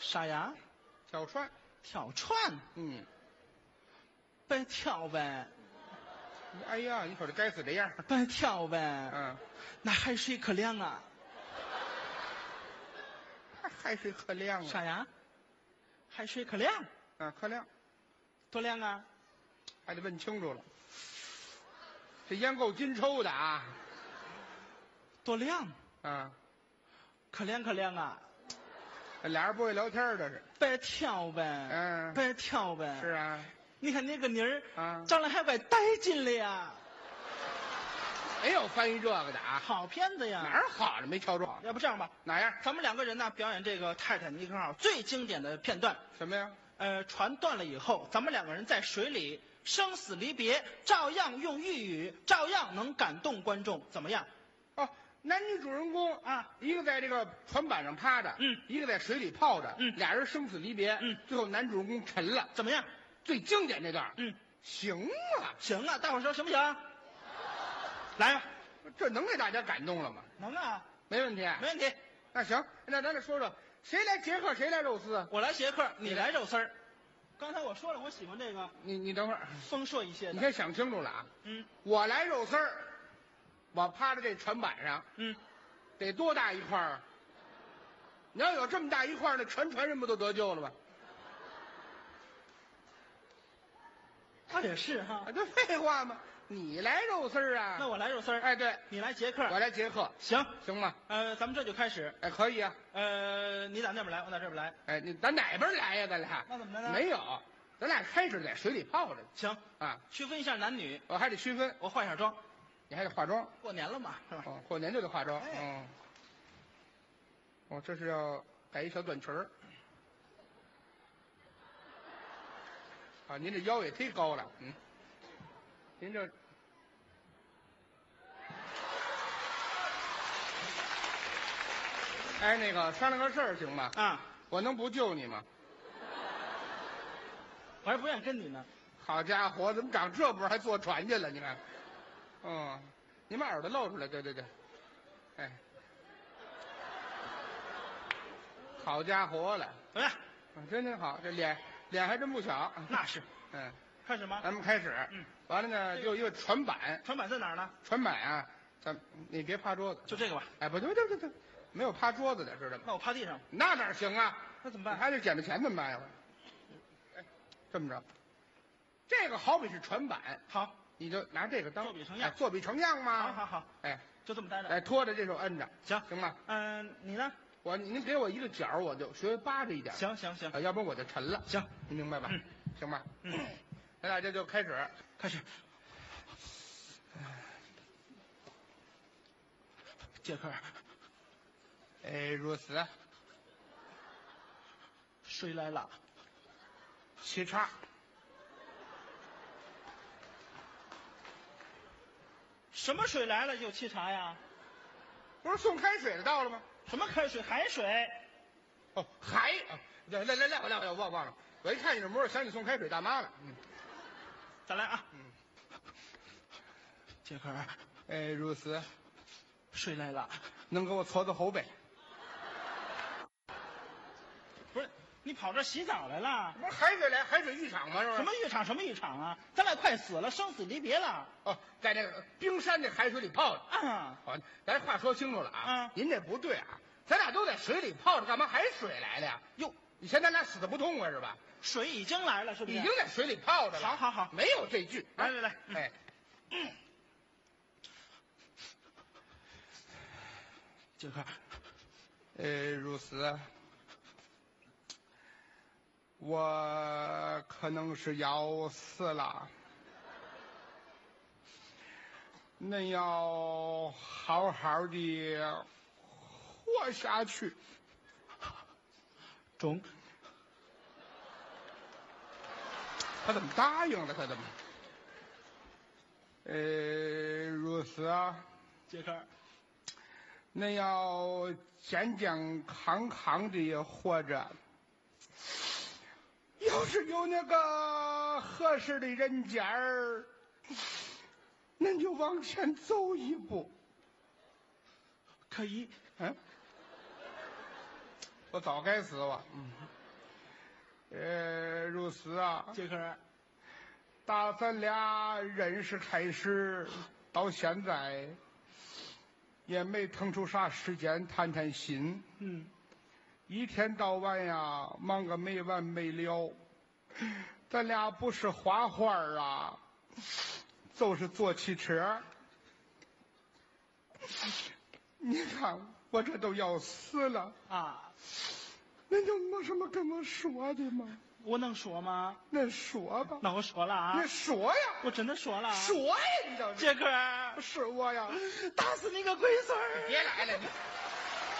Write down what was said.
啥呀？ 挑串。 挑串？ 嗯， 别挑呗， 哎呀，你说这该死这样。 别挑呗。 嗯， 那海水可凉啊。 海水可凉啊。 啥呀？海水可凉？ 啊，可凉， 多凉啊？ 还得问清楚了。这烟够金抽的啊。 多凉？ 啊， 可凉可凉啊？ 这俩人不会聊天的是。 别挑呗， 嗯别挑呗。 是啊。 你看那个妮儿啊长得还怪带劲的呀， 没有翻译这个的啊。 好片子呀。 哪儿好了没瞧着？ 要不这样吧， 哪样？ 咱们两个人呢表演这个泰坦尼克号最经典的片段。 什么呀？ 船断了以后，咱们两个人在水里生死离别，照样用粤语，照样能感动观众，怎么样？ 哦，男女主人公啊， 一个在这个船板上趴着，一个在水里泡着，俩人生死离别，最后男主人公沉了， 怎么样？ 最经典这段，行啊， 行啊，大伙儿说行不行？来呀， 这能给大家感动了吗？ 能啊， 没问题， 没问题。 那行，那咱得说说谁来杰克，谁来肉丝啊？ 我来杰克，你来肉丝儿。刚才我说了，我喜欢这个你等会儿， 丰硕一些的。 你先想清楚了啊。我来肉丝儿，我趴在这船板上，得多大一块啊？你要有这么大一块，那全船人不都得救了吗？ 他也是哈。 这废话吗？你来肉丝儿啊？ 那我来肉丝儿。 哎，对， 你来杰克， 我来杰克， 行行吗？ 咱们这就开始。 哎，可以啊。 你打那边来，我打这边来。 哎，咱哪边来呀？咱俩那怎么着呢？ 没有，咱俩开始在水里泡着。 行啊， 区分一下男女。 我还得区分， 我化一下妆， 你还得化妆。 过年了嘛，是吧？ 哦，过年就得化妆。 哎哦，这是要改一小短裙儿。啊，您这腰也忒高了，您这。哎，那个商量个事儿行吗？ 啊， 我能不救你吗？ 我还不愿意跟你呢。 好家伙，怎么长这波还坐船去了？你看，你把耳朵露出来，对对对，哎，好家伙了， 怎么样？ 真好，这脸还真不小。 那是。开始吗？ 咱们开始。完了呢，就一个船板。 船板在哪儿呢？ 船板啊，你别趴桌子， 就这个吧。 哎，不对，没有趴桌子的，知道吗？ 那我趴地上。 那哪行啊？ 那怎么办？ 还得捡着钱怎么办呀？哎，这么着，这个好比是船板， 好， 你就拿这个当作比成样， 作比成样吗？ 好， 哎， 就这么待着。 哎，拖着这手摁着， 行吗？ 你呢？ 您给我一个角，我就学扒着一点。 行， 要不然我就沉了。 行， 你明白吧？行吧？咱俩这就开始。 杰克， 如此。 水来了， 沏茶。 什么水来了就沏茶呀？ 不是送开水的到了吗？ 什么开水？海水。 哦，来，我忘了。我一看你这模样，想起送开水大妈了。 再来啊。杰克， 如此。 水来了， 能给我搓搓后背？ 不是，你跑这洗澡来了？ 不是海水来，海水浴场吗？是不是？ 什么浴场啊？咱俩快死了，生死离别了。 哦，在这个冰山这海水里泡着。好，咱话说清楚了啊。您这不对啊，咱俩都在水里泡着，干嘛海水来了呀？哟，你嫌咱俩死的不痛快是吧？ 水已经来了，是不是？ 已经在水里泡着了。 好， 没有这句。 来， 哎。 杰克， 如此。我可能是要死了，恁要好好的活下去。 中。 他怎么答应了？他怎么？如此啊， 杰克。 恁要健健康康的活着，要是有那个合适的人家儿，恁就往前走一步。 可以。 我早该死我。 如此啊， 杰克， 打咱俩认识开始到现在，也没腾出啥时间谈谈心。一天到晚呀，忙个没完没了。咱俩不是画画啊，就是坐汽车。你看我这都要死了啊！ 那就没什么跟我说的吗？ 我能说吗？ 那说吧。 那我说了啊。 你说呀！ 我真的说了。 说呀！你知道杰克， 是我呀！ 打死你个龟孙儿！ 别来了你。